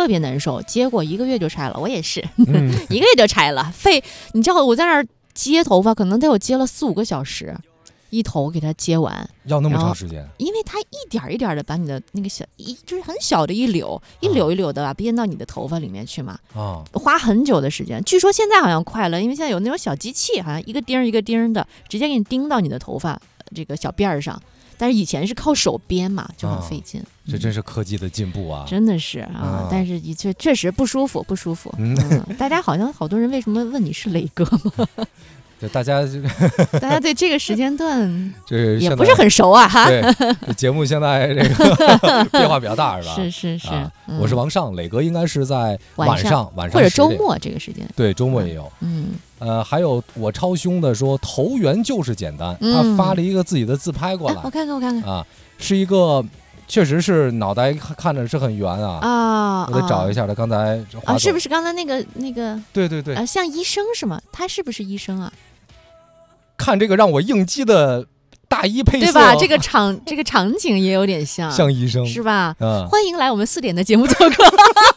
特别难受，结果1个月就拆了，我也是，1个月就拆了，你知道我在那儿接头发，可能得有接了4-5个小时。一头给它接完， 要那么长时间？ 因为它一点一点的把你的那个就是很小的一绺一绺的吧编到你的头发里面去嘛，花很久的时间。据说现在好像快了，因为现在有那种小机器，好像一个钉一个钉的，直接给你钉到你的头发这个小辫上。但是以前是靠手编嘛，就很费劲。 这真是科技的进步啊！ 真的是啊，但是确实不舒服。大家好像好多人为什么问你是磊哥吗？ 对大家对这个时间段这也不是很熟啊哈。 对，节目现在这个变化比较大是吧？ 是。 我是王尚，磊哥应该是在晚上或者周末这个时间。 对，周末也有。还有我超凶的说投缘就是简单，他发了一个自己的自拍过来， 我看看啊，是一个。确实是脑袋看着是很圆我得找一下他刚才是不是刚才那个对像医生是吗？他是不是医生啊？ 看这个让我应激的大衣配色， 对吧？这个场景也有点像医生是吧？欢迎来我们4点的节目做客，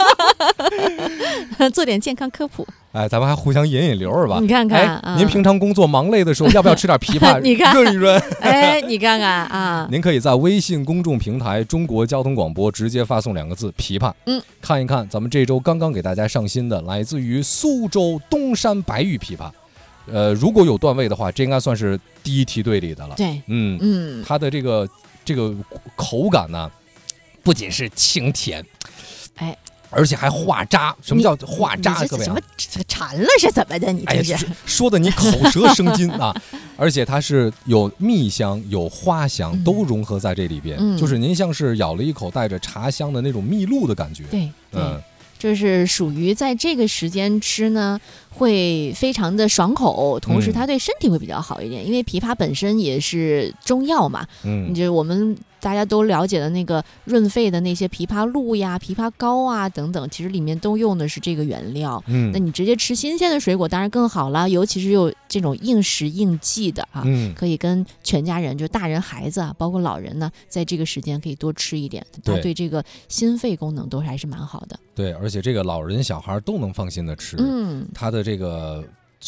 做点健康科普。 咱们还互相引流是吧？ 你看看， 您平常工作忙累的时候，要不要吃点枇杷你看润一润？ 你看看啊！ 您可以在微信公众平台中国交通广播直接发送2个字枇杷，看一看咱们这周刚刚给大家上新的，来自于苏州东山白玉枇杷。如果有段位的话，这应该算是第一梯队里的了。 对， 它的这个口感呢，不仅是清甜，而且还化渣。什么叫化渣？各位什么馋了是怎么的？你这是说的你口舌生津啊！而且它是有蜜香有花香都融合在这里边，就是您像是咬了一口带着茶香的那种蜜露的感觉。 对，就是属于在这个时间吃呢，会非常的爽口，同时它对身体会比较好一点，因为枇杷本身也是中药嘛。就是我们大家都了解的那个润肺的那些枇杷露呀、枇杷膏啊等等，其实里面都用的是这个原料。那你直接吃新鲜的水果当然更好了，尤其是有这种应时应季的可以跟全家人，就大人孩子包括老人呢，在这个时间可以多吃一点，它对这个心肺功能都还是蛮好的。 对，而且这个老人小孩都能放心的吃。它的这个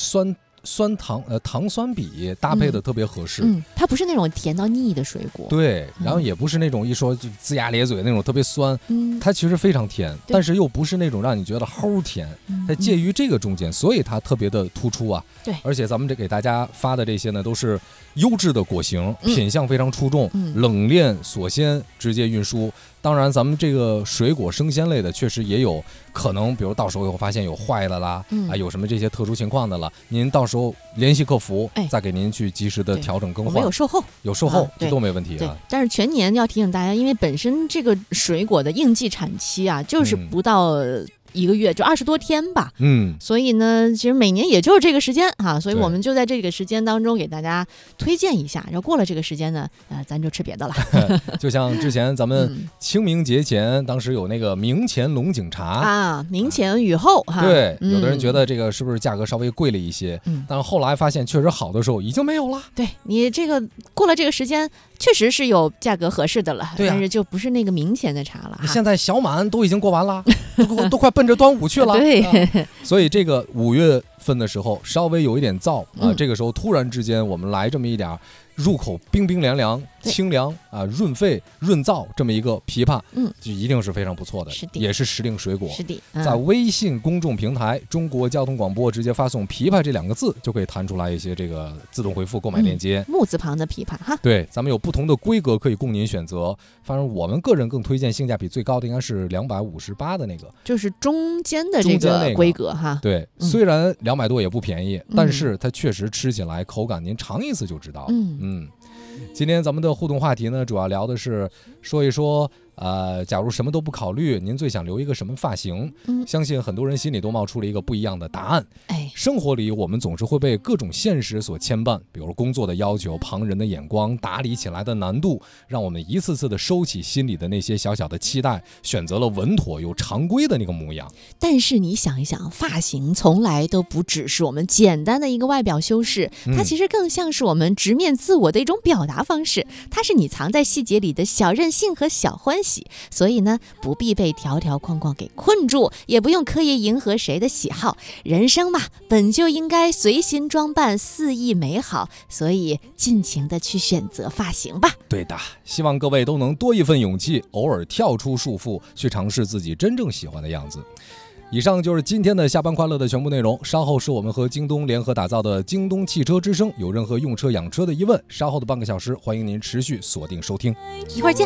糖酸比搭配的特别合适。 它不是那种甜到腻的水果。 对，然后也不是那种一说就龇牙咧嘴那种特别酸。它其实非常甜，但是又不是那种让你觉得齁甜，它介于这个中间，所以它特别的突出啊。 对， 而且咱们这给大家发的这些呢，都是优质的果型，品相非常出众，冷链锁鲜，直接运输。当然咱们这个水果生鲜类的确实也有可能，比如到时候以后发现有坏了啦，有什么这些特殊情况的了，您到时候联系客服，再给您去及时的调整更换。 我们有售后， 这都没问题啊。 但是全年要提醒大家，因为本身这个水果的应季产期就是不到1个月，就20多天吧。所以呢，其实每年也就是这个时间所以我们就在这个时间当中给大家推荐一下。然后过了这个时间呢，咱就吃别的了。 就像之前咱们清明节前，当时有那个明前龙井茶明前雨后对，有的人觉得这个是不是价格稍微贵了一些？但是后来发现确实好的时候已经没有了。 对，你这个过了这个时间，确实是有价格合适的了，但是就不是那个明前的茶了。 现在小满都已经过完了，都快奔着端午去了。 对， 所以这个5月份的时候稍微有一点燥这个时候突然之间我们来这么一点入口冰冰凉凉、清凉润肺润燥这么一个枇杷，就一定是非常不错的，也是时令水果。 是的， 在微信公众平台中国交通广播直接发送枇杷这2个字，就可以弹出来一些这个自动回复购买链接， 木字旁的枇杷哈。 对，咱们有不同的规格可以供您选择，反正我们个人更推荐性价比最高的应该是258的那个， 就是中间的这个规格哈。 对，虽然200多也不便宜，但是它确实吃起来口感您尝一次就知道了。今天咱们的互动话题呢，主要聊的是说一说假如什么都不考虑，您最想留一个什么发型？相信很多人心里都冒出了一个不一样的答案。 生活里我们总是会被各种现实所牵绊，比如工作的要求、旁人的眼光、打理起来的难度，让我们一次次的收起心里的那些小小的期待，选择了稳妥又常规的那个模样。 但是你想一想，发型从来都不只是我们简单的一个外表修饰，它其实更像是我们直面自我的一种表达方式，它是你藏在细节里的小任性和小欢喜。所以呢，不必被条条框框给困住，也不用刻意迎合谁的喜好。人生嘛，本就应该随心装扮，肆意美好，所以尽情的去选择发型吧。 对的，希望各位都能多一份勇气，偶尔跳出束缚，去尝试自己真正喜欢的样子。以上就是今天的下班快乐的全部内容。稍后是我们和京东联合打造的京东汽车之声，有任何用车养车的疑问，稍后的半个小时，欢迎您持续锁定收听。 一会儿见。